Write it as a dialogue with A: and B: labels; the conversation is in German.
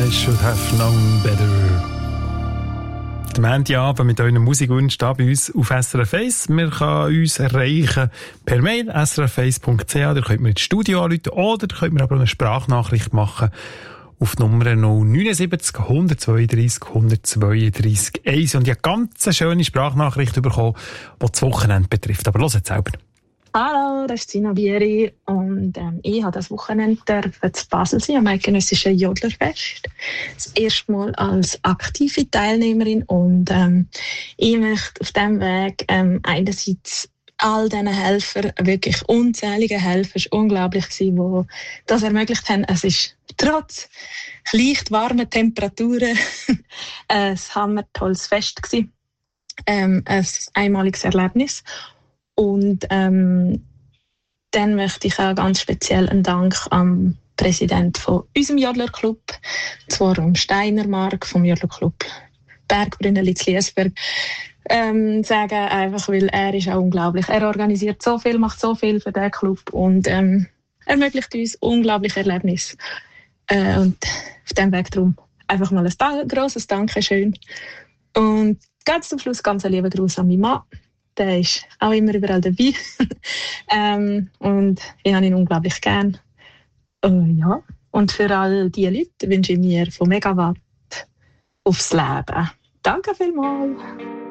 A: I should have known better. Am Montagabend mit euren Musikwunsch hier bei uns auf SRF 1. Wir können uns erreichen per Mail srf1.ch. Da könnt ihr ins Studio anrufen oder könnt ihr aber eine Sprachnachricht machen auf die Nummer 079 132 132 1. Und ich habe eine ganz schöne Sprachnachricht bekommen, die das Wochenende betrifft. Aber hört selber.
B: Hallo, das ist Sina Bieri und ich habe das Wochenende zu Basel sein, am eidgenössischen Jodlerfest. Das erste Mal als aktive Teilnehmerin und ich möchte auf diesem Weg einerseits all diesen Helfern, wirklich unzählige Helfer, es war unglaublich, die das ermöglicht haben. Es ist trotz leicht warmen Temperaturen ein hammertolles Fest gewesen. Ein einmaliges Erlebnis. Und dann möchte ich auch ganz speziell einen Dank am Präsidenten von unserem Jodlerclub, zwar am Steinermark vom Jodlerclub Bergbrünneli-Liesberg, sagen, einfach weil er ist auch unglaublich. Er organisiert so viel, macht so viel für diesen Club und ermöglicht uns unglaubliche Erlebnisse. Und auf diesem Weg darum einfach mal ein grosses Dankeschön. Und ganz zum Schluss ganz einen lieben Gruß an meinen Mann. Der ist auch immer überall dabei. Und ich habe ihn unglaublich gern. Ja. Und für all diese Leute wünsche ich mir von Megawatt aufs Leben. Danke vielmals.